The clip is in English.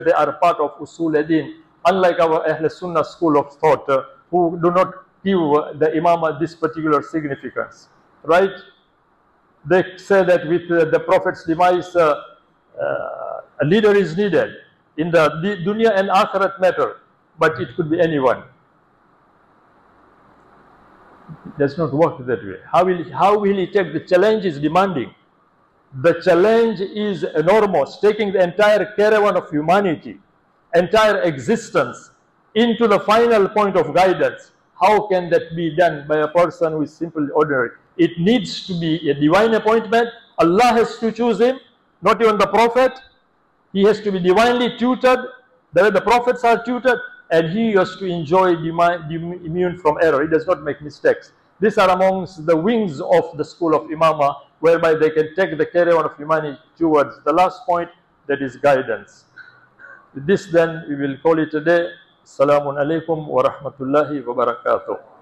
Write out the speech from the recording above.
they are part of Usul al-Din, unlike our Ahl Sunnah school of thought, who do not give the Imam this particular significance, right? They say that with the Prophet's demise, a leader is needed in the dunya and akhirat matter, but it could be anyone. It does not work that way. How will he take the challenge is demanding? The challenge is enormous, taking the entire caravan of humanity, entire existence, into the final point of guidance. How can that be done by a person who is simple ordinary? It needs to be a divine appointment. Allah has to choose him, not even the Prophet. He has to be divinely tutored, the way the Prophets are tutored, and he has to enjoy immune from error. He does not make mistakes. These are amongst the wings of the school of Imamah, whereby they can take the caravan of humanity towards the last point, that is guidance. With this then, we will call it a day. Assalamu alaikum wa rahmatullahi wa barakatuh.